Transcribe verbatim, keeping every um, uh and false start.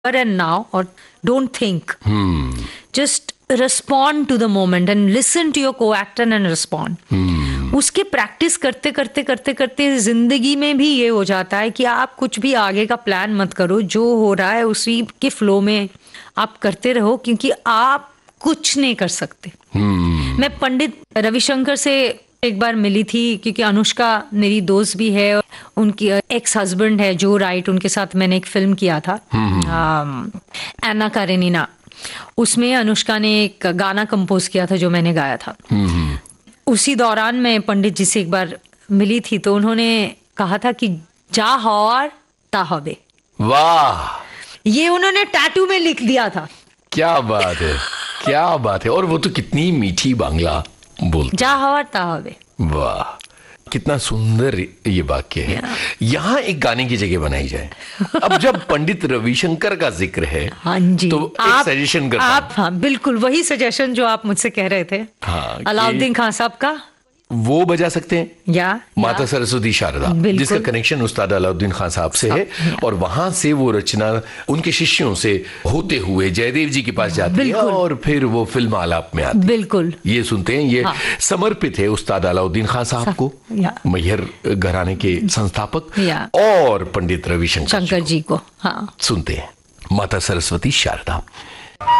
and now, or don't think. Hmm. Just respond to the moment and listen to your co-actor and respond. Hmm. उसके practice करते करते करते करते जिंदगी में भी ये हो जाता है कि आप कुछ भी आगे का प्लान मत करो, जो हो रहा है उसी के फ्लो में आप करते रहो, क्योंकि आप कुछ नहीं कर सकते. hmm. मैं पंडित रविशंकर से एक बार मिली थी, क्योंकि अनुष्का मेरी दोस्त भी है, उनकी एक्स हस्बैंड है जो राइट, उनके साथ मैंने एक फिल्म किया था एना कारेनिना. उसमें अनुष्का ने एक गाना कंपोज किया था जो मैंने गाया था. उसी दौरान मैं पंडित जी से एक बार मिली थी, तो उन्होंने कहा था कि जा हौर ता हबे. वाह, ये उन्होंने टैटू में लिख दिया था. क्या बात है, क्या बात है. और वो तो कितनी मीठी बांग्ला बोलते. जा हौर ता हबे. वाह, कितना सुंदर ये वाक्य है. यहाँ एक गाने की जगह बनाई जाए. अब जब पंडित रविशंकर का जिक्र है, हाँ जी, तो एक सजेशन करता हूं. आप, हाँ बिल्कुल वही सजेशन जो आप मुझसे कह रहे थे. हाँ, अलाउद्दीन खान साहब का वो बजा सकते हैं, या माता सरस्वती शारदा, जिसका कनेक्शन उस्ताद अलाउद्दीन खान साहब से है. और वहां से वो रचना उनके शिष्यों से होते हुए जयदेव जी के पास जाती है और फिर वो फिल्म आलाप में आती है. बिल्कुल, ये सुनते हैं. ये हाँ. समर्पित है उस्ताद अलाउद्दीन खान साहब को, मैहर घराने के संस्थापक, और पंडित रविशंकर शंकर जी को. हाँ, सुनते हैं माता सरस्वती शारदा.